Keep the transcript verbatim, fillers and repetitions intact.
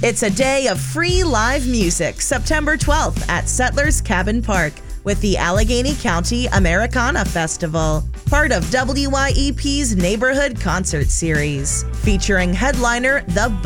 It's a day of free live music, September twelfth at Settlers Cabin Park with the Allegheny County Americana Festival, part of W Y E P's Neighborhood Concert Series, featuring headliner The